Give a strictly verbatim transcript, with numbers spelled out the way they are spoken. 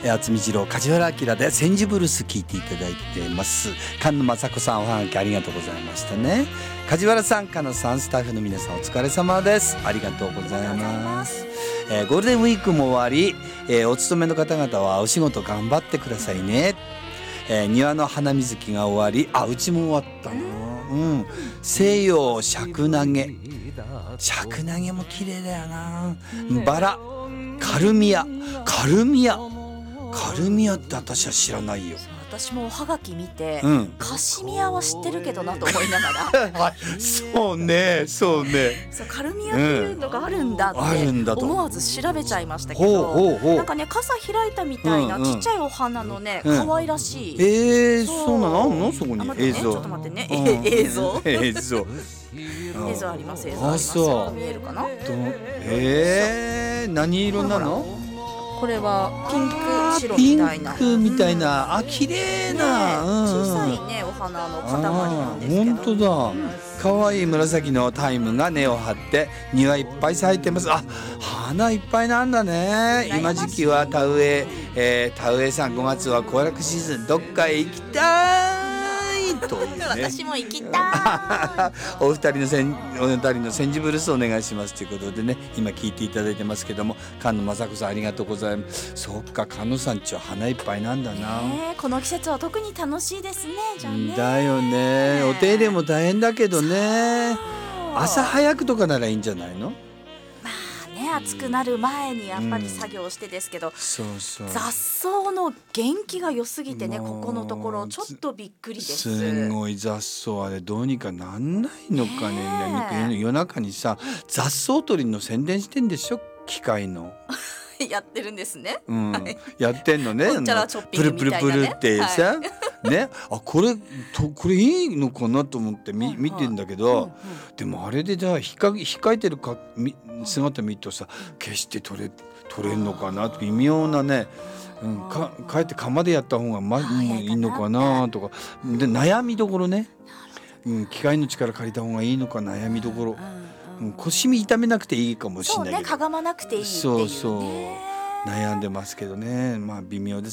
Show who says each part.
Speaker 1: えー、渥美二郎梶原明で千住ブルース聞いていただいてます。菅野雅子さん、おはがきありがとうございましたね。梶原さん、菅野さん、スタッフの皆さんお疲れ様です。ありがとうございます。えー、ゴールデンウィークも終わり、えー、お勤めの方々はお仕事頑張ってくださいね。えー、庭の花水木が終わり、あ、うちも終わったな。うん、西洋尺投げ、尺投げも綺麗だよな。バラ、カルミア、カルミア、カルミアって私は知らないよ。
Speaker 2: 私もおはがき見て、
Speaker 1: うん、
Speaker 2: カシミヤは知ってるけどなと思いながら
Speaker 1: そうねそうね
Speaker 2: そう、カルミヤっていうのがあるんだって思わず調べちゃいましたけど、
Speaker 1: ほうほうほう、
Speaker 2: なんかね、傘開いたみたいなちっちゃいお花のね、うんうん、可愛らしい、
Speaker 1: えー、そうなのあんのそこに、
Speaker 2: ね、
Speaker 1: 映像、
Speaker 2: ちょっと待ってね、うん、映像
Speaker 1: 映像
Speaker 2: 映像あります映像あります。そう見えるかな。
Speaker 1: えー、何色なの？
Speaker 2: これはピンク白みたいな、
Speaker 1: ピンクみたいな、うん、あ、綺麗な、
Speaker 2: ね、小さいねお花の塊なんですけど、
Speaker 1: 本当だ、可愛い紫のタイムが根を張って庭いっぱい咲いてます。あ、花いっぱいなんだね。今時期は田植え、えー、田植えさんごがつは行楽シーズン、どっかへ行きたいというね
Speaker 2: 私も行きた
Speaker 1: いお二人のせんお二人の千住ブルースお願いしますということでね、今聞いていただいてますけども、菅野雅子さんありがとうございます。そっか、菅野さんちは花いっぱいなんだな、
Speaker 2: ね、この季節は特に楽しいですね。じゃあね、
Speaker 1: だよね。お手入れも大変だけどね、朝早くとかならいいんじゃないの。
Speaker 2: 暑くなる前にやっぱり作業してですけど、うん、
Speaker 1: そうそう、
Speaker 2: 雑草の元気が良すぎてね、ここのところちょっとびっくりです。
Speaker 1: すごい雑草、あれどうにかなんないのかね。ね、夜中にさ雑草取りの宣伝してんでしょ、機械の
Speaker 2: やってるんですね、
Speaker 1: うん、やってんのね。
Speaker 2: こっちゃらチョッピングみたいなね、
Speaker 1: プルプルプルってさ、はいね、あ、これとこれいいのかなと思ってみ、はい、見てんだけど、うんうん、でもあれでじゃあ控えてるか姿見るとさ、決して取れ取れんのかなって微妙なね、うん、かかえって釜でやった方がまいいのかなとかで悩みどころね、うん、機械の力借りた方がいいのか悩みどころ、うんうん、腰身痛めなくていいかもしれないけど、
Speaker 2: そうね、かがまなくていいっていうね、
Speaker 1: そうそう悩んでますけどね、まあ微妙です。